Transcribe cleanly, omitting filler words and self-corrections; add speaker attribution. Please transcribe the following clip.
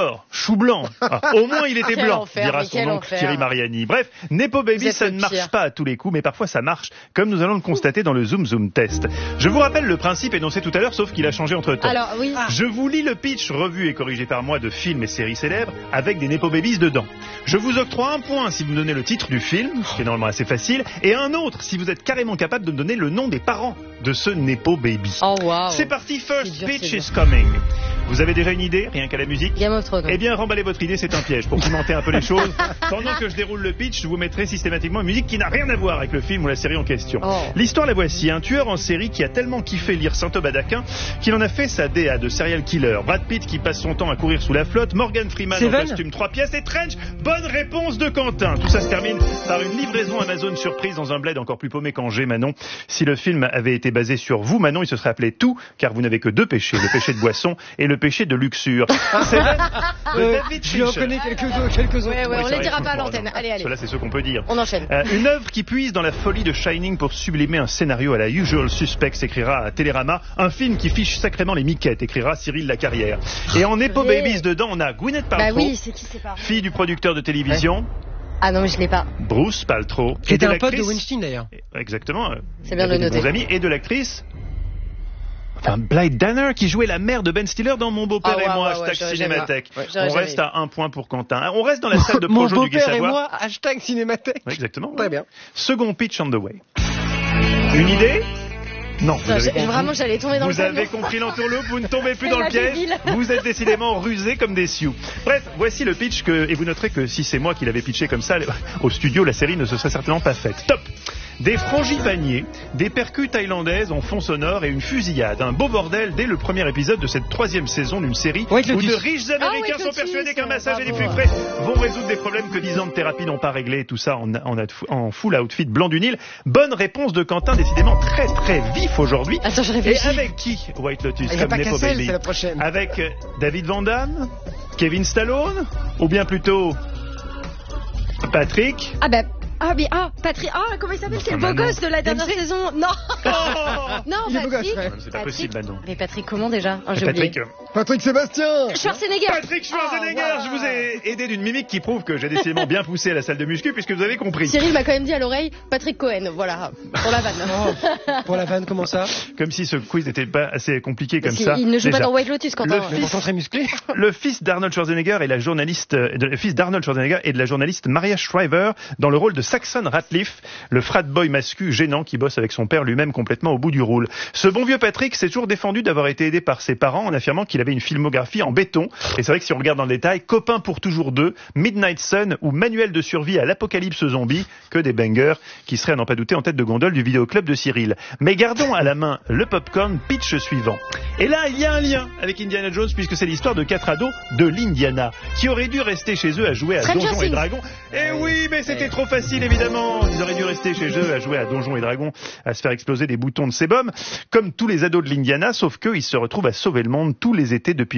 Speaker 1: D'accord, chou blanc. Au moins il était blanc, dira son oncle Thierry Mariani. Bref, Nepo Baby, ça ne marche pas à tous les coups, mais parfois ça marche, comme nous allons le constater dans le Zoom Zoom test. Je vous rappelle le principe énoncé tout à l'heure, sauf qu'il a changé entre temps.
Speaker 2: Alors, oui.
Speaker 1: Je vous lis le pitch revu et corrigé par moi de films et séries célèbres avec des Nepo Babies dedans. Je vous octroie un point si vous me donnez le titre du film, qui est normalement assez facile, et un autre si vous êtes carrément capable de me donner le nom des parents de ce Nepo Baby.
Speaker 2: Oh wow.
Speaker 1: C'est parti, first pitch is coming. Vous avez déjà une idée, rien qu'à la musique?
Speaker 2: Game of Thrones.
Speaker 1: Eh bien, remballez votre idée, c'est un piège. Pour pimenter un peu les choses, pendant que je déroule le pitch, je vous mettrai systématiquement une musique qui n'a rien à voir avec le film ou la série en question.
Speaker 2: Oh.
Speaker 1: L'histoire, la voici. Un tueur en série qui a tellement kiffé lire Saint-Thomas d'Aquin qu'il en a fait sa DA de serial killer. Brad Pitt qui passe son temps à courir sous la flotte, Morgan Freeman en costume 3 pièces et Trench. Bonne réponse de Quentin. Tout ça se termine par une livraison Amazon surprise dans un bled encore plus paumé qu'Angers, Manon. Si le film avait été basé sur vous, Manon, il se serait appelé Tout, car vous n'avez que 2 péchés, le péché de boisson et le péché de luxure. C'est même de David Fincher.
Speaker 3: Je reconnais quelques autres.
Speaker 2: Ouais, on les dira pas à l'antenne. Allez.
Speaker 1: Cela, c'est ce qu'on peut dire.
Speaker 2: On enchaîne.
Speaker 1: Une œuvre qui puise dans la folie de Shining pour sublimer un scénario à la Usual Suspects, écrira à Télérama. Un film qui fiche sacrément les miquettes, écrira Cyril Lacarrière. Et en Nepo Babies dedans, on a Gwyneth Paltrow, fille du producteur de télévision.
Speaker 2: Ouais. Ah non, mais je l'ai pas.
Speaker 1: Bruce Paltrow.
Speaker 3: Qui était un pote de Weinstein d'ailleurs.
Speaker 1: Exactement.
Speaker 2: C'est bien de le noter.
Speaker 1: Bons amis, et de l'actrice. Enfin, Blythe Danner qui jouait la mère de Ben Stiller dans Mon beau-père et moi, hashtag Cinémathèque. On reste à 1 point pour Quentin. On reste dans la salle de projo du Gai Savoir.
Speaker 3: Mon beau-père et moi, hashtag Cinémathèque.
Speaker 1: Oui, exactement.
Speaker 3: Très bien.
Speaker 1: Second pitch on the way. Une idée? Non,
Speaker 2: vraiment, j'allais tomber dans le
Speaker 1: Vous avez compris l'entourloupe, vous ne tombez plus dans le piège.
Speaker 2: débile.
Speaker 1: Vous êtes décidément rusés comme des sioux. Bref, voici le pitch et vous noterez que si c'est moi qui l'avais pitché comme ça, au studio, la série ne se serait certainement pas faite. Top! Des frangipaniers, des percus thaïlandaises en fond sonore et une fusillade. Un beau bordel dès le premier épisode de cette 3e saison d'une série où de riches Américains sont persuadés qu'un massage et des plus frais vont résoudre des problèmes que 10 ans de thérapie n'ont pas réglés. Tout ça en full outfit blanc du Nil. Bonne réponse de Quentin, décidément très très vif aujourd'hui.
Speaker 2: Attends, je réfléchis.
Speaker 1: Et avec qui, White Lotus,
Speaker 3: Il n'y a
Speaker 1: comme
Speaker 3: pas
Speaker 1: Nepo
Speaker 3: Cassel,
Speaker 1: Baby?
Speaker 3: c'est la prochaine.
Speaker 1: Avec David Van Damme, Kevin Stallone, ou bien plutôt Patrick?
Speaker 2: Patrick. comment il s'appelle? C'est le beau gosse de la dernière saison. Non. Non,
Speaker 3: Il est beau gosse,
Speaker 2: Patrick.
Speaker 3: ouais.
Speaker 1: C'est pas possible, Manon.
Speaker 2: Mais Patrick, comment déjà? J'ai oublié.
Speaker 3: Patrick Sébastien.
Speaker 2: Schwarzenegger.
Speaker 1: Patrick Schwarzenegger, je vous ai aidé d'une mimique qui prouve que j'ai décidément bien poussé à la salle de muscu puisque vous avez compris.
Speaker 2: Cyril m'a quand même dit à l'oreille Patrick Cohen, voilà, pour la vanne.
Speaker 3: Pour la vanne, comment ça?
Speaker 1: Comme si ce quiz n'était pas assez compliqué comme
Speaker 2: Parce
Speaker 1: ça.
Speaker 2: Il ne joue
Speaker 1: déjà.
Speaker 2: pas dans White Lotus, Quentin.
Speaker 3: Mais pourtant très musclé.
Speaker 1: Le fils d'Arnold Schwarzenegger et de la journaliste Maria Shriver dans le rôle de Saxon Ratliff, le frat boy mascu gênant qui bosse avec son père lui-même complètement au bout du rôle. Ce bon vieux Patrick s'est toujours défendu d'avoir été aidé par ses parents en affirmant qu'il avait une filmographie en béton. Et c'est vrai que si on regarde dans le détail, Copain pour toujours 2, Midnight Sun ou Manuel de survie à l'apocalypse zombie, que des bangers qui seraient à n'en pas douter en tête de gondole du vidéoclub de Cyril. Mais gardons à la main le popcorn, pitch suivant. Et là, il y a un lien avec Indiana Jones puisque c'est l'histoire de 4 ados de l'Indiana qui auraient dû rester chez eux à jouer à Donjons et Dragons. Eh oui, mais c'était trop facile évidemment. Ils auraient dû rester chez eux à jouer à Donjons et Dragons, à se faire exploser des boutons de sébum, comme tous les ados de l'Indiana, sauf qu'eux, ils se retrouvent à sauver le monde tous les étés depuis